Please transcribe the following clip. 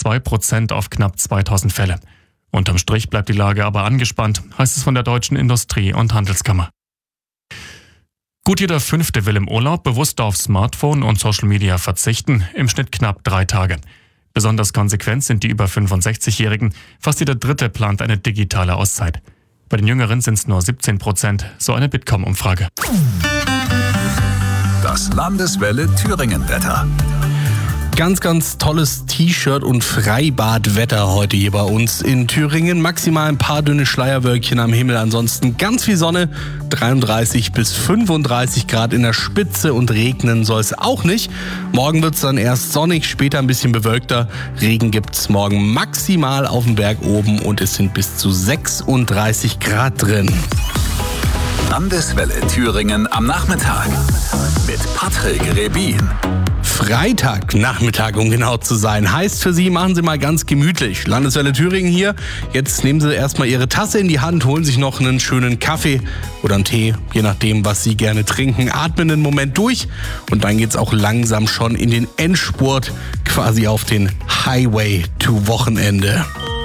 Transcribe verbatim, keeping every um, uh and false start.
zwei Prozent auf knapp zweitausend Fälle. Unterm Strich bleibt die Lage aber angespannt, heißt es von der Deutschen Industrie- und Handelskammer. Gut jeder Fünfte will im Urlaub bewusst auf Smartphone und Social Media verzichten, im Schnitt knapp drei Tage. Besonders konsequent sind die über fünfundsechzigjährigen, fast jeder Dritte plant eine digitale Auszeit. Bei den Jüngeren sind es nur siebzehn Prozent, so eine Bitkom-Umfrage. Das Landeswelle Thüringen-Wetter. Ganz, ganz tolles T-Shirt- und Freibadwetter heute hier bei uns in Thüringen. Maximal ein paar dünne Schleierwölkchen am Himmel, ansonsten ganz viel Sonne. dreiunddreißig bis fünfunddreißig Grad in der Spitze und regnen soll es auch nicht. Morgen wird es dann erst sonnig, später ein bisschen bewölkter. Regen gibt es morgen maximal auf dem Berg oben und es sind bis zu sechsunddreißig Grad drin. Landeswelle Thüringen am Nachmittag mit Patrick Rebin. Freitagnachmittag, um genau zu sein. Heißt für Sie, machen Sie mal ganz gemütlich. Landeswelle Thüringen hier. Jetzt nehmen Sie erstmal Ihre Tasse in die Hand, holen sich noch einen schönen Kaffee oder einen Tee, je nachdem, was Sie gerne trinken. Atmen einen Moment durch und dann geht's auch langsam schon in den Endspurt, quasi auf den Highway to Wochenende.